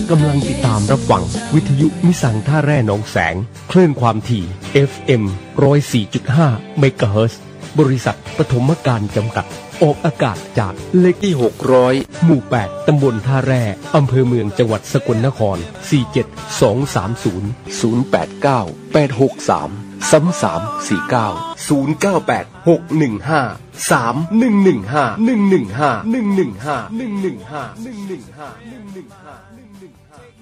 กำลังติดตามรับฟังวิทยุมิสังท่าแร่หนองแสงคลื่นความถี่ FM 104.5 เมกะเฮิรตซ์บริษัทปฐมการจำกัดออกอากาศจากเลขที่600หมู่8ตำบลท่าแร่อำเภอเมืองจังหวัดสกลนคร47230 089 863 3349 098 615 3115 115 115 115 115 115